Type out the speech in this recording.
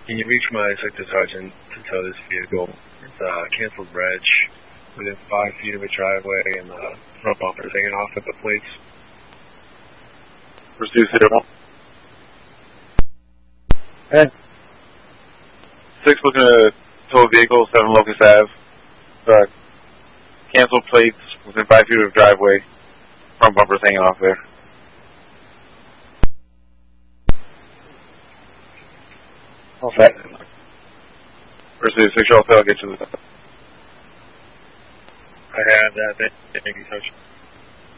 Can you reach my sector sergeant to tow this vehicle? It's a canceled reg within 5 feet of a driveway and the front bumper is hanging off at the plates. Pursuit 0. Hey. 6 looking to tow a vehicle, 7 Locust Ave. Canceled plates within 5 feet of driveway. Front bumper's hanging off there. All set. Pursuit 6, all set, I'll get you the... I have that. Thank you, Coach.